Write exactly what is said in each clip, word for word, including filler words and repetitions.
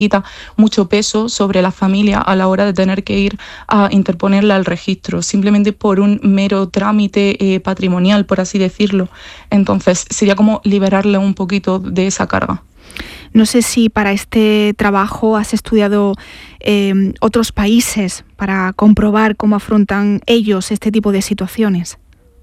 quita mucho peso sobre la familia a la hora de tener que ir a interponerla al registro, simplemente por un mero trámite eh, patrimonial, por así decirlo. Entonces, sería como liberarle un poquito de esa carga. No sé si para este trabajo has estudiado eh, otros países para comprobar cómo afrontan ellos este tipo de situaciones.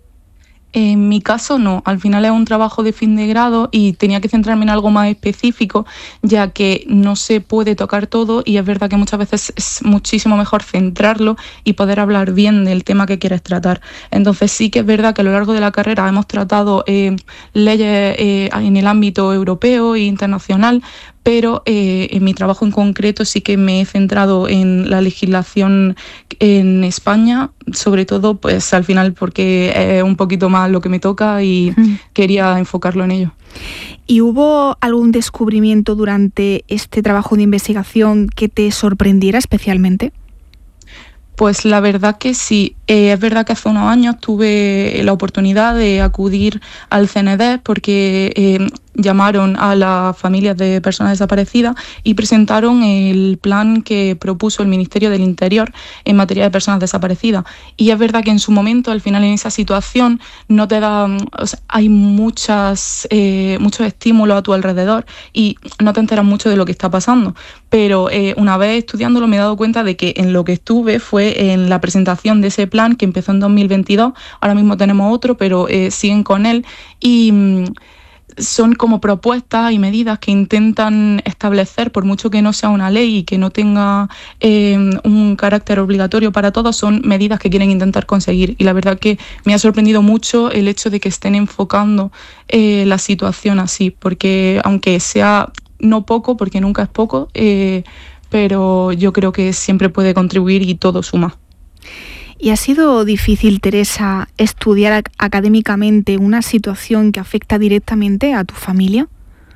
En mi caso no, al final es un trabajo de fin de grado y tenía que centrarme en algo más específico, ya que no se puede tocar todo y es verdad que muchas veces es muchísimo mejor centrarlo y poder hablar bien del tema que quieres tratar. Entonces sí que es verdad que a lo largo de la carrera hemos tratado eh, leyes eh, en el ámbito europeo e internacional, pero eh, en mi trabajo en concreto sí que me he centrado en la legislación en España, sobre todo pues al final porque es un poquito más lo que me toca y mm. quería enfocarlo en ello. ¿Y hubo algún descubrimiento durante este trabajo de investigación que te sorprendiera especialmente? Pues la verdad que sí. Eh, es verdad que hace unos años tuve la oportunidad de acudir al C N D porque eh, llamaron a las familias de personas desaparecidas y presentaron el plan que propuso el Ministerio del Interior en materia de personas desaparecidas. Y es verdad que en su momento, al final en esa situación, no te da, o sea, hay muchas, eh, muchos estímulos a tu alrededor y no te enteras mucho de lo que está pasando. Pero eh, una vez estudiándolo me he dado cuenta de que en lo que estuve fue en la presentación de ese plan que empezó en dos mil veintidós, ahora mismo tenemos otro, pero eh, siguen con él y mmm, son como propuestas y medidas que intentan establecer, por mucho que no sea una ley y que no tenga eh, un carácter obligatorio para todos, son medidas que quieren intentar conseguir. Y la verdad que me ha sorprendido mucho el hecho de que estén enfocando eh, la situación así, porque aunque sea no poco, porque nunca es poco, eh, pero yo creo que siempre puede contribuir y todo suma. ¿Y ha sido difícil, Teresa, estudiar académicamente una situación que afecta directamente a tu familia?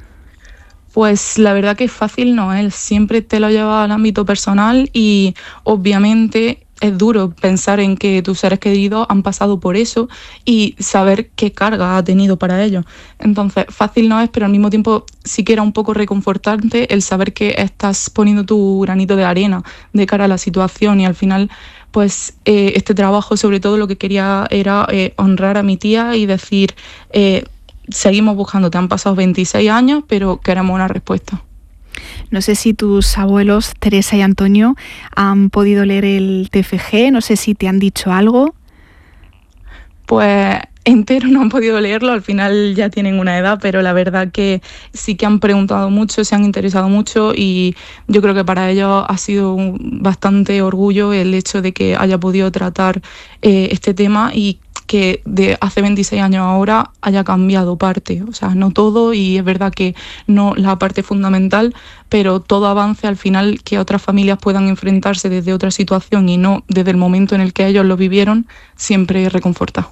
Pues la verdad que fácil no es, siempre te lo lleva al ámbito personal y obviamente es duro pensar en que tus seres queridos han pasado por eso y saber qué carga ha tenido para ellos. Entonces, fácil no es, pero al mismo tiempo sí que era un poco reconfortante el saber que estás poniendo tu granito de arena de cara a la situación y al final pues eh, este trabajo sobre todo lo que quería era eh, honrar a mi tía y decir, eh, seguimos buscando, te han pasado veintiséis años, pero queremos una respuesta. No sé si tus abuelos, Teresa y Antonio, han podido leer el T F G, no sé si te han dicho algo. Pues entero no han podido leerlo, al final ya tienen una edad, pero la verdad que sí que han preguntado mucho, se han interesado mucho y yo creo que para ellos ha sido un bastante orgullo el hecho de que haya podido tratar eh, este tema y que de hace veintiséis años ahora haya cambiado parte, o sea, no todo y es verdad que no la parte fundamental, pero todo avance al final que otras familias puedan enfrentarse desde otra situación y no desde el momento en el que ellos lo vivieron, siempre reconforta.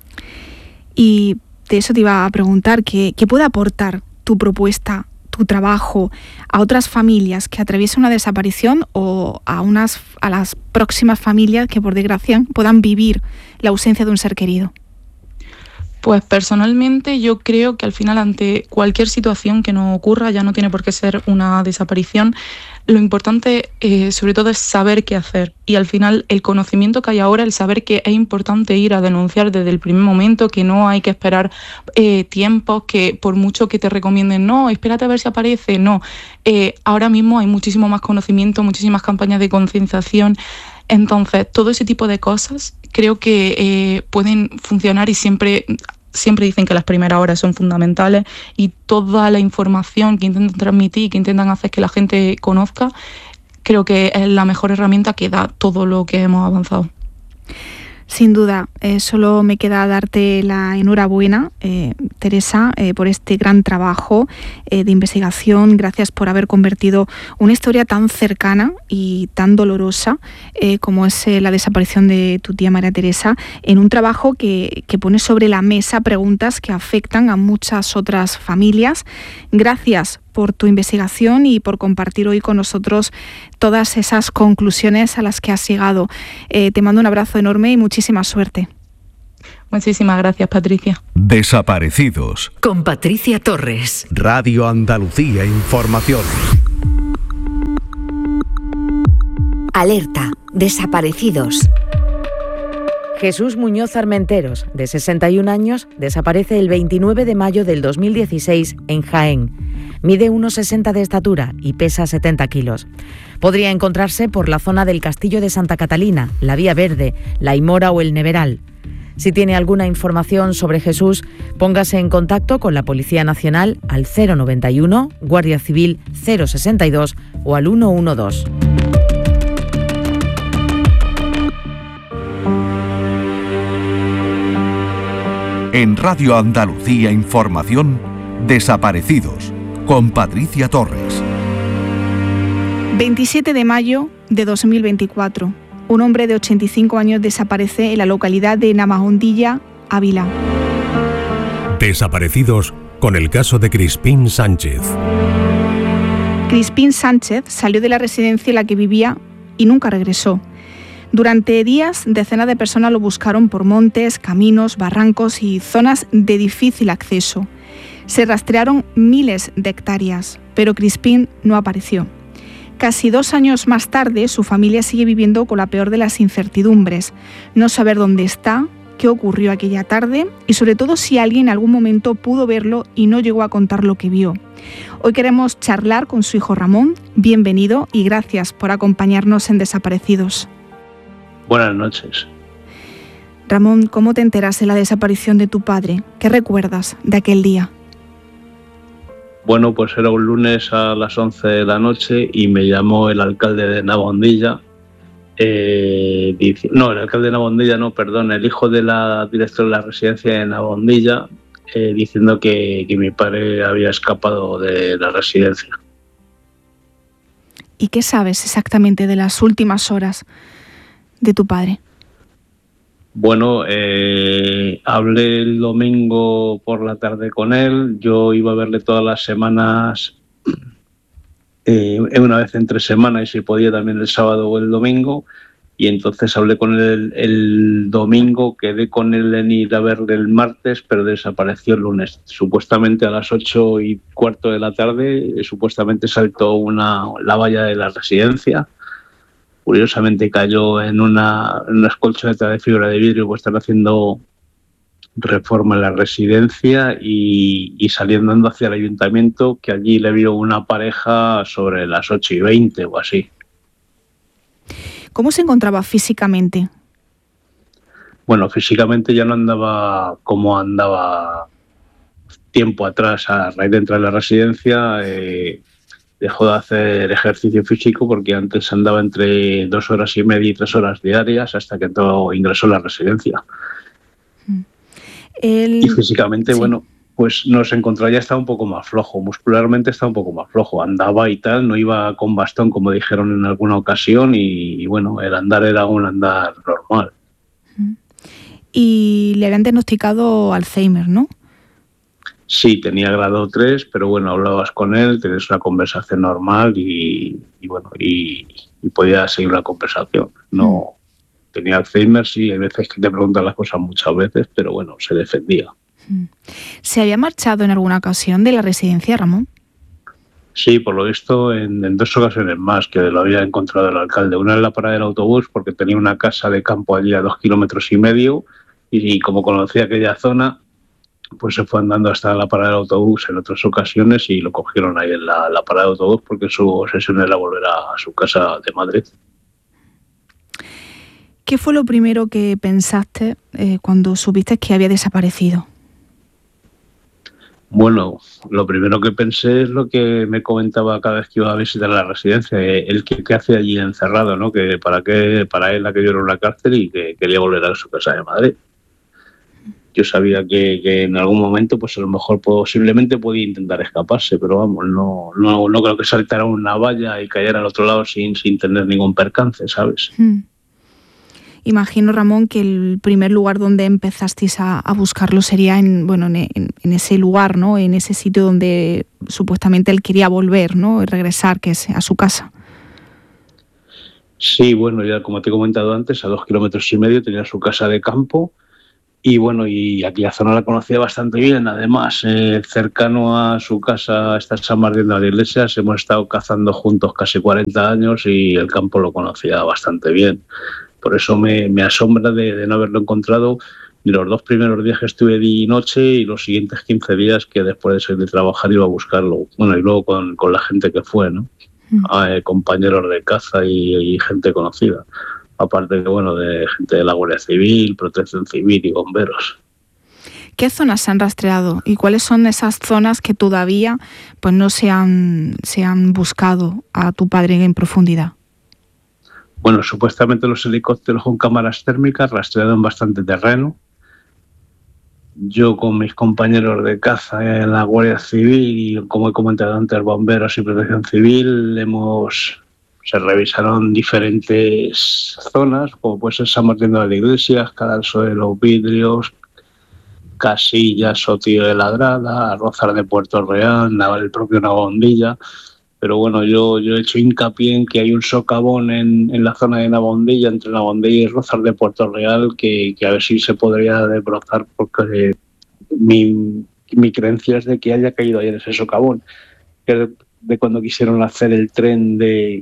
Y de eso te iba a preguntar, ¿qué, qué puede aportar tu propuesta, tu trabajo a otras familias que atraviesan una desaparición o a, unas, a las próximas familias que por desgracia puedan vivir la ausencia de un ser querido? Pues personalmente yo creo que al final ante cualquier situación que nos ocurra, ya no tiene por qué ser una desaparición, lo importante eh, sobre todo es saber qué hacer y al final el conocimiento que hay ahora, el saber que es importante ir a denunciar desde el primer momento, que no hay que esperar eh, tiempos, que por mucho que te recomienden, no, espérate a ver si aparece, no, eh, ahora mismo hay muchísimo más conocimiento, muchísimas campañas de concienciación. Entonces, todo ese tipo de cosas creo que eh, pueden funcionar y siempre, siempre dicen que las primeras horas son fundamentales y toda la información que intentan transmitir, que intentan hacer que la gente conozca, creo que es la mejor herramienta que da todo lo que hemos avanzado. Sin duda, eh, solo me queda darte la enhorabuena, eh, Teresa, eh, por este gran trabajo eh, de investigación. Gracias por haber convertido una historia tan cercana y tan dolorosa eh, como es eh, la desaparición de tu tía María Teresa en un trabajo que, que pone sobre la mesa preguntas que afectan a muchas otras familias. Gracias por tu investigación y por compartir hoy con nosotros todas esas conclusiones a las que has llegado. Eh, te mando un abrazo enorme y muchísima suerte. Muchísimas gracias, Patricia. Desaparecidos. Con Patricia Torres. Radio Andalucía Información. Alerta, desaparecidos. Jesús Muñoz Armenteros, de sesenta y un años, desaparece el veintinueve de mayo del dos mil dieciséis en Jaén. Mide uno sesenta de estatura y pesa setenta kilos. Podría encontrarse por la zona del Castillo de Santa Catalina, la Vía Verde, la Aimora o el Neveral. Si tiene alguna información sobre Jesús, póngase en contacto con la Policía Nacional al cero noventa y uno, Guardia Civil cero sesenta y dos o al ciento doce. En Radio Andalucía Información, Desaparecidos, con Patricia Torres. veintisiete de mayo de dos mil veinticuatro. Un hombre de ochenta y cinco años desaparece en la localidad de Navahondilla, Ávila. Desaparecidos con el caso de Crispín Sánchez. Crispín Sánchez salió de la residencia en la que vivía y nunca regresó. Durante días, decenas de personas lo buscaron por montes, caminos, barrancos y zonas de difícil acceso. Se rastrearon miles de hectáreas, pero Crispín no apareció. Casi dos años más tarde, su familia sigue viviendo con la peor de las incertidumbres. No saber dónde está, qué ocurrió aquella tarde y sobre todo si alguien en algún momento pudo verlo y no llegó a contar lo que vio. Hoy queremos charlar con su hijo Ramón. Bienvenido y gracias por acompañarnos en Desaparecidos. Buenas noches. Ramón, ¿cómo te enteras de la desaparición de tu padre? ¿Qué recuerdas de aquel día? Bueno, pues era un lunes a las once de la noche y me llamó el alcalde de Navahondilla. Eh, dice, no, el alcalde de Navahondilla no, perdón, el hijo de la directora de la residencia de Navahondilla, eh, diciendo que, que mi padre había escapado de la residencia. ¿Y qué sabes exactamente de las últimas horas de tu padre? Bueno, eh, hablé el domingo por la tarde con él. Yo iba a verle todas las semanas, eh, una vez entre semana y si podía también el sábado o el domingo. Y entonces hablé con él el, el domingo, quedé con él en ir a verle el martes, pero desapareció el lunes. Supuestamente a las ocho y cuarto de la tarde, eh, supuestamente saltó una, la valla de la residencia. Curiosamente cayó en una, en una colchoneta de fibra de vidrio, pues están haciendo reforma en la residencia y, y saliendo andando hacia el ayuntamiento, que allí le vio una pareja sobre las ocho y veinte o así. ¿Cómo se encontraba físicamente? Bueno, físicamente ya no andaba como andaba tiempo atrás a raíz de entrar en la residencia. Eh, dejó de hacer ejercicio físico porque antes andaba entre dos horas y media y tres horas diarias hasta que entró, ingresó a la residencia. El... Y físicamente, sí. Bueno, pues nos encontraba, ya estaba un poco más flojo, muscularmente estaba un poco más flojo, andaba y tal, no iba con bastón como dijeron en alguna ocasión y, y bueno, el andar era un andar normal. Y le habían diagnosticado Alzheimer, ¿no? Sí, tenía grado tres, pero bueno, hablabas con él, tenías una conversación normal y, y bueno, y, y podías seguir la conversación. No mm. tenía Alzheimer, sí, hay veces que te preguntan las cosas muchas veces, pero bueno, se defendía. ¿Se había marchado en alguna ocasión de la residencia, Ramón? Sí, por lo visto en, en dos ocasiones más que lo había encontrado el alcalde. Una en la parada del autobús porque tenía una casa de campo allí a dos kilómetros y medio y, y como conocía aquella zona, pues se fue andando hasta la parada del autobús en otras ocasiones y lo cogieron ahí en la, la parada del autobús porque su obsesión era volver a, a su casa de Madrid. ¿Qué fue lo primero que pensaste eh, cuando supiste que había desaparecido? Bueno, lo primero que pensé es lo que me comentaba cada vez que iba a visitar la residencia, el que, que hace allí encerrado, ¿no? Que para qué, para él aquello era una cárcel y que quería volver a su casa de Madrid. Yo sabía que, que en algún momento, pues a lo mejor posiblemente podía intentar escaparse, pero vamos, no, no, no creo que saltara una valla y cayera al otro lado sin, sin tener ningún percance, ¿sabes? Hmm. Imagino, Ramón, que el primer lugar donde empezasteis a, a buscarlo sería en, bueno, en, en, en ese lugar, ¿no? En ese sitio donde supuestamente él quería volver, ¿no? Y regresar, que es a su casa. Sí, bueno, ya como te he comentado antes, a dos kilómetros y medio tenía su casa de campo. Y bueno, y aquí la zona la conocía bastante bien. Además, eh, cercano a su casa está San Martín de las Iglesias. Hemos estado cazando juntos casi cuarenta años y el campo lo conocía bastante bien. Por eso me, me asombra de, de no haberlo encontrado ni los dos primeros días que estuve día y noche y los siguientes quince días que después de salir de trabajar iba a buscarlo. Bueno, y luego con, con la gente que fue, ¿no? Mm. Eh, compañeros de caza y, y gente conocida. Aparte que, bueno, de gente de la Guardia Civil, Protección Civil y bomberos. ¿Qué zonas se han rastreado y cuáles son esas zonas que todavía pues no se han, se han buscado a tu padre en profundidad? Bueno, supuestamente los helicópteros con cámaras térmicas rastrearon bastante terreno. Yo con mis compañeros de caza en la Guardia Civil y, como he comentado antes, bomberos y Protección Civil, hemos... se revisaron diferentes zonas, como puede ser San Martín de las Iglesias, Cadalso de los Vidrios, Casillas, Sotillo de Ladrada, Rozar de Puerto Real, el propio Navondilla. Pero bueno, yo, yo he hecho hincapié en que hay un socavón en, en la zona de Navondilla, entre Navondilla y Rozar de Puerto Real, que, que a ver si se podría desbrozar, porque mi, mi creencia es de que haya caído ahí en ese socavón, que es de cuando quisieron hacer el tren de...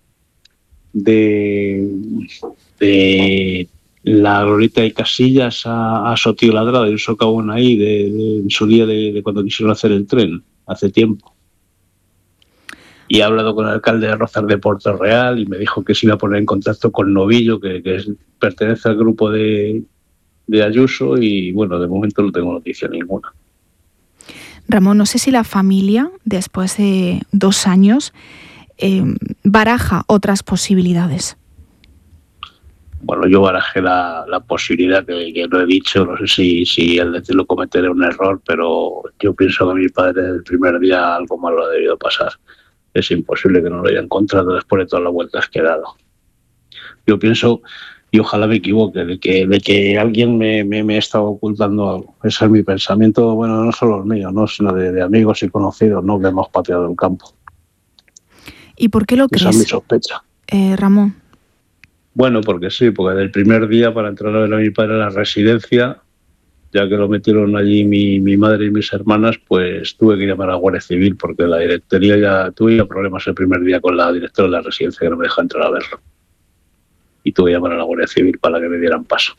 de, de la Glorieta de Casillas a, a Sotillo Ladrada, y un socavón ahí de, de, en su día de, de cuando quisieron hacer el tren, hace tiempo. Y he hablado con el alcalde de Rozar de Puerto Real y me dijo que se iba a poner en contacto con Novillo, que, que es, pertenece al grupo de, de Ayuso, y bueno, de momento no tengo noticia ninguna. Ramón, no sé si la familia, después de dos años, eh, baraja otras posibilidades. Bueno, yo barajé la, la posibilidad que, que lo he dicho, no sé si, si el decirlo cometeré un error, pero yo pienso que a mi padre el primer día algo malo ha debido pasar. Es imposible que no lo haya encontrado después de todas las vueltas que he dado. Yo pienso, y ojalá me equivoque, de que, de que alguien me, me, me está ocultando algo. Ese es mi pensamiento, bueno, no solo el mío, ¿no? Sino de, de amigos y conocidos, ¿no?, que hemos pateado el campo. ¿Y por qué lo crees? Esa es mi sospecha. Eh, Ramón. Bueno, porque sí, porque del primer día para entrar a ver a mi padre a la residencia, ya que lo metieron allí mi, mi madre y mis hermanas, pues tuve que llamar a la Guardia Civil, porque la directoría ya tuve ya problemas el primer día con la directora de la residencia, que no me dejó entrar a verlo. Y tuve que llamar a la Guardia Civil para que me dieran paso.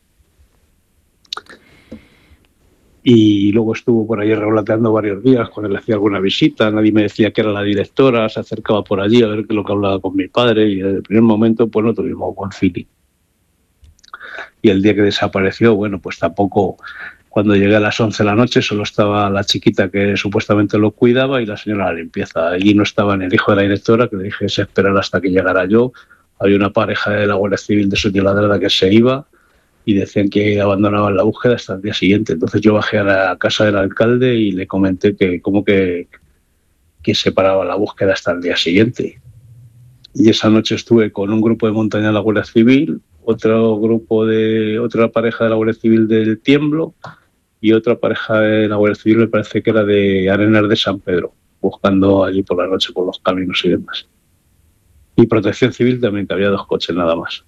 Y luego estuvo por allí revoloteando varios días, cuando le hacía alguna visita, nadie me decía que era la directora, se acercaba por allí a ver qué es lo que hablaba con mi padre, y desde el primer momento pues no tuvimos buen feeling. Y el día que desapareció, bueno, pues tampoco, cuando llegué a las once de la noche solo estaba la chiquita que supuestamente lo cuidaba y la señora de la limpieza. Allí no estaba ni el hijo de la directora, que le dije que se esperara hasta que llegara yo. Había una pareja de la Guardia Civil de Sotillo Ladrada que se iba y decían que abandonaban la búsqueda hasta el día siguiente. Entonces yo bajé a la casa del alcalde y le comenté que como que, que se paraba la búsqueda hasta el día siguiente. Y esa noche estuve con un grupo de montaña de la Guardia Civil, otro grupo de otra pareja de la Guardia Civil del Tiemblo y otra pareja de la Guardia Civil, me parece que era de Arenas de San Pedro, buscando allí por la noche por los caminos y demás. Y Protección Civil también, que había dos coches nada más.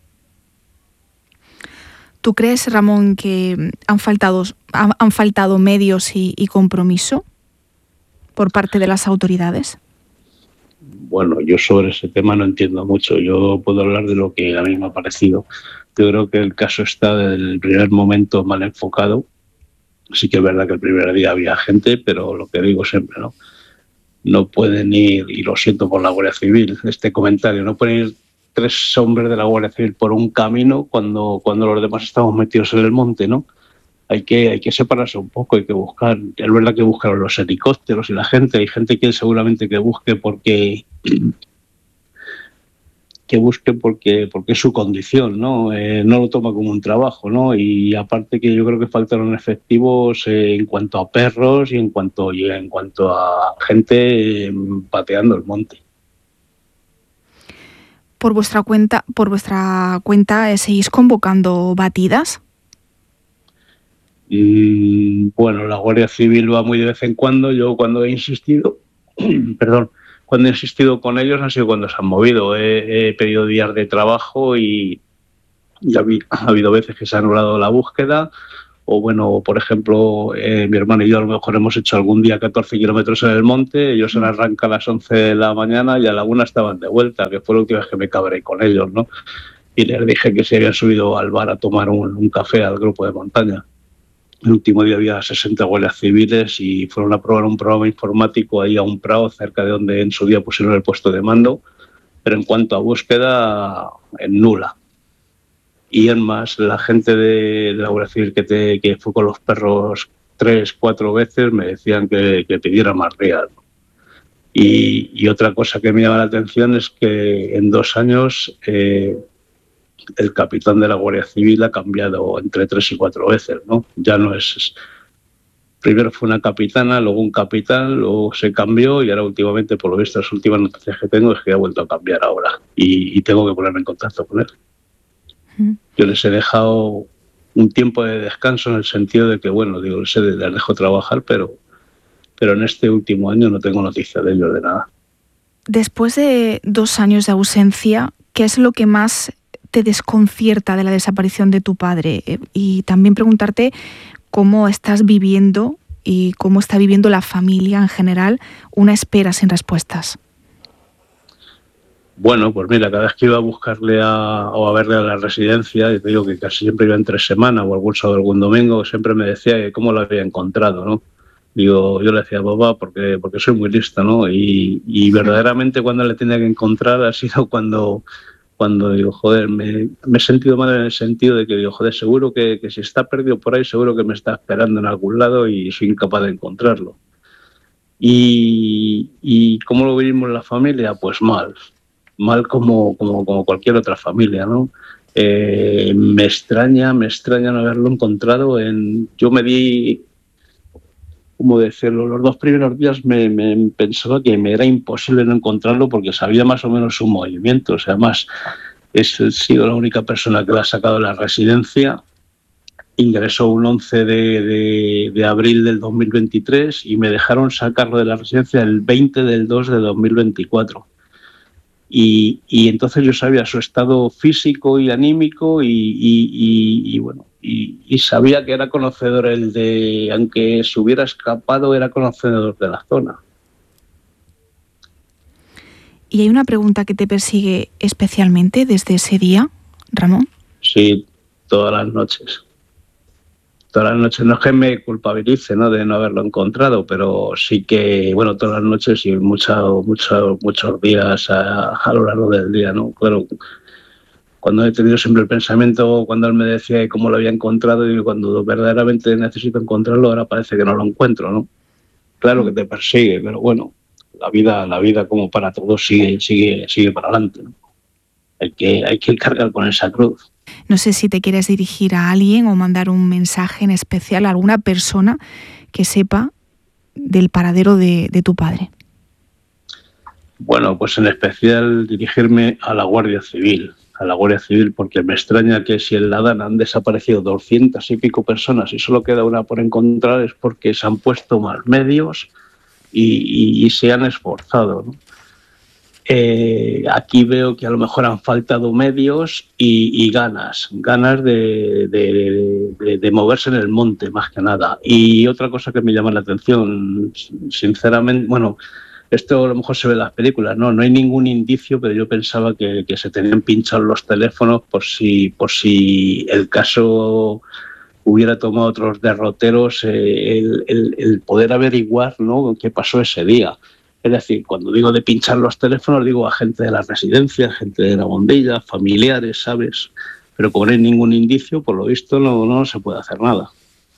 ¿Tú crees, Ramón, que han faltado, han, han faltado medios y, y compromiso por parte de las autoridades? Bueno, yo sobre ese tema no entiendo mucho. Yo puedo hablar de lo que a mí me ha parecido. Yo creo que el caso está desde el primer momento mal enfocado. Sí que es verdad que el primer día había gente, pero lo que digo siempre, ¿no? No pueden ir, y lo siento por la Guardia Civil, este comentario, no pueden ir tres hombres de la Guardia Civil por un camino cuando, cuando los demás estamos metidos en el monte, ¿no? Hay que, hay que separarse un poco, hay que buscar, es verdad que buscaron los helicópteros y la gente, hay gente que seguramente que busque porque que busque porque porque es su condición, ¿no? Eh, no lo toma como un trabajo, ¿no? Y aparte que yo creo que faltaron efectivos eh, en cuanto a perros y en cuanto y en cuanto a gente eh, pateando el monte. Por vuestra cuenta, por vuestra cuenta, ¿seguís convocando batidas? Mm, bueno, la Guardia Civil va muy de vez en cuando. Yo cuando he insistido, perdón, cuando he insistido con ellos ha sido cuando se han movido. He, he pedido días de trabajo y, y ha, ha habido veces que se ha anulado la búsqueda, o bueno, por ejemplo, eh, mi hermano y yo a lo mejor hemos hecho algún día catorce kilómetros en el monte, ellos se arrancan a las once de la mañana y a la una estaban de vuelta, que fue la última vez que me cabré con ellos, ¿no? Y les dije que se habían subido al bar a tomar un, un café al grupo de montaña. El último día había sesenta guardias civiles y fueron a probar un programa informático ahí a un prado cerca de donde en su día pusieron el puesto de mando, pero en cuanto a búsqueda, en nula. Y es más, la gente de, de la Guardia Civil que, te, que fue con los perros tres, cuatro veces me decían que, que pidiera más días. Y, y otra cosa que me llama la atención es que en dos años eh, el capitán de la Guardia Civil ha cambiado entre tres y cuatro veces, ¿no? Ya no es... Primero fue una capitana, luego un capitán, luego se cambió y ahora últimamente, por lo visto, las últimas noticias que tengo es que ha vuelto a cambiar ahora y, y tengo que ponerme en contacto con él. Mm. Yo les he dejado un tiempo de descanso en el sentido de que, bueno, digo, les, les dejo trabajar, pero, pero en este último año no tengo noticia de ellos de nada. Después de dos años de ausencia, ¿qué es lo que más te desconcierta de la desaparición de tu padre? Y también preguntarte cómo estás viviendo y cómo está viviendo la familia en general una espera sin respuestas. Bueno, pues mira, cada vez que iba a buscarle a, o a verle a la residencia, y te digo que casi siempre iba entre semana o algún sábado o algún domingo, siempre me decía que cómo lo había encontrado, ¿no? Digo, yo le decía, papá, porque, porque soy muy lista, ¿no? Y, y verdaderamente cuando le tenía que encontrar ha sido cuando... Cuando digo, joder, me, me he sentido mal en el sentido de que digo, joder, seguro que, que si está perdido por ahí, seguro que me está esperando en algún lado y soy incapaz de encontrarlo. ¿Y, y cómo lo vivimos en la familia? Pues mal, mal como, como, como cualquier otra familia, ¿no? Eh, me extraña, me extraña no haberlo encontrado. En, yo me di... como decirlo, los dos primeros días me, me pensaba que me era imposible no encontrarlo porque sabía más o menos su movimiento. O sea, más, he sido la única persona que lo ha sacado de la residencia. Ingresó un once de, de, de abril del dos mil veintitrés y me dejaron sacarlo de la residencia el veinte del dos de dos mil veinticuatro. Y, y entonces yo sabía su estado físico y anímico y, y, y, y bueno, y, y sabía que era conocedor el de, aunque se hubiera escapado, era conocedor de la zona. ¿Y hay una pregunta que te persigue especialmente desde ese día, Ramón? Sí, todas las noches. Todas las noches, no es que me culpabilice, ¿no?, de no haberlo encontrado, pero sí que, bueno, todas las noches y mucho, mucho, muchos días a, a lo largo del día, ¿no? Claro, cuando he tenido siempre el pensamiento, cuando él me decía cómo lo había encontrado, y cuando verdaderamente necesito encontrarlo, ahora parece que no lo encuentro, ¿no? Claro que te persigue, pero bueno, la vida, la vida como para todos sigue, sigue, sigue para adelante, ¿no? Hay que, hay que cargar con esa cruz. No sé si te quieres dirigir a alguien o mandar un mensaje en especial a alguna persona que sepa del paradero de, de tu padre. Bueno, pues en especial dirigirme a la Guardia Civil, a la Guardia Civil, porque me extraña que si en la Dana han desaparecido doscientas y pico personas y solo queda una por encontrar es porque se han puesto más medios y, y, y se han esforzado, ¿no? Eh, aquí veo que a lo mejor han faltado medios y, y ganas, ganas de, de, de, de moverse en el monte, más que nada. Y otra cosa que me llama la atención, sinceramente, bueno, esto a lo mejor se ve en las películas, no, no hay ningún indicio, pero yo pensaba que, que se tenían pinchados los teléfonos por si, por si el caso hubiera tomado otros derroteros, eh, el, el, el poder averiguar, ¿no?, qué pasó ese día. Es decir, cuando digo de pinchar los teléfonos, digo a gente de la residencia, gente de la Bondella, familiares, ¿sabes? Pero como no hay ningún indicio, por lo visto no, no se puede hacer nada.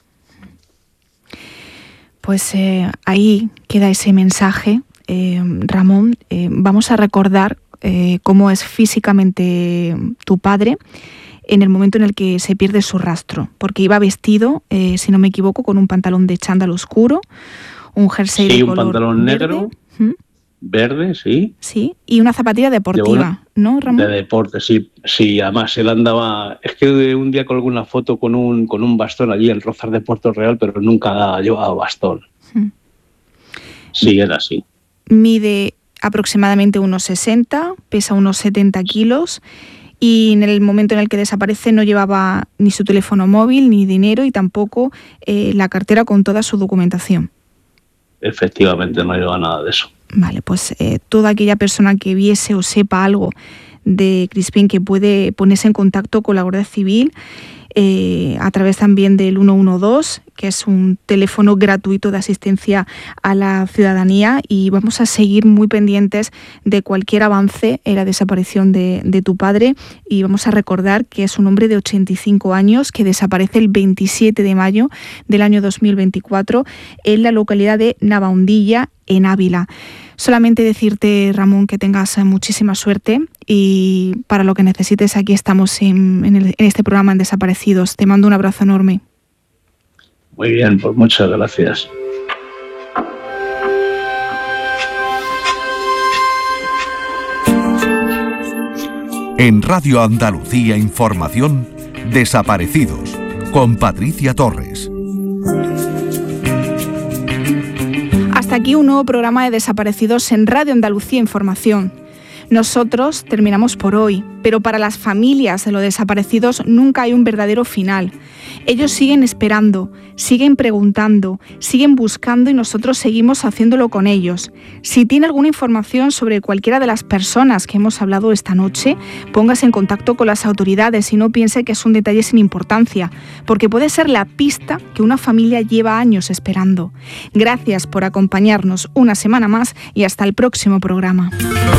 Pues eh, ahí queda ese mensaje, eh, Ramón. Eh, vamos a recordar eh, cómo es físicamente tu padre en el momento en el que se pierde su rastro, porque iba vestido, eh, si no me equivoco, con un pantalón de chándal oscuro, un jersey sí, de un color pantalón verde. negro. ¿Mm? Verde, sí. Sí, y una zapatilla deportiva, una, ¿no, Ramón? De deporte, sí. Sí, además él andaba... Es que un día colgué una foto con un, con un bastón allí, el Rozar de Puerto Real, pero nunca llevaba bastón. Hmm. Sí, era así. Mide aproximadamente unos sesenta, pesa unos setenta kilos y en el momento en el que desaparece no llevaba ni su teléfono móvil ni dinero y tampoco eh, la cartera con toda su documentación. Efectivamente, no lleva nada de eso. Vale, pues eh, toda aquella persona que viese o sepa algo de Crispín, que puede ponerse en contacto con la Guardia Civil eh, a través también del uno uno dos, que es un teléfono gratuito de asistencia a la ciudadanía, y vamos a seguir muy pendientes de cualquier avance en la desaparición de, de tu padre, y vamos a recordar que es un hombre de ochenta y cinco años que desaparece el veintisiete de mayo del año dos mil veinticuatro en la localidad de Navaundilla, en Ávila. Solamente decirte, Ramón, que tengas muchísima suerte, y para lo que necesites aquí estamos en, en, el, en este programa en Desaparecidos. Te mando un abrazo enorme. Muy bien, pues muchas gracias. En Radio Andalucía Información, Desaparecidos, con Patricia Torres. Hasta aquí un nuevo programa de Desaparecidos en Radio Andalucía Información. Nosotros terminamos por hoy, pero para las familias de los desaparecidos nunca hay un verdadero final. Ellos siguen esperando, siguen preguntando, siguen buscando, y nosotros seguimos haciéndolo con ellos. Si tiene alguna información sobre cualquiera de las personas que hemos hablado esta noche, póngase en contacto con las autoridades y no piense que es un detalle sin importancia, porque puede ser la pista que una familia lleva años esperando. Gracias por acompañarnos una semana más y hasta el próximo programa.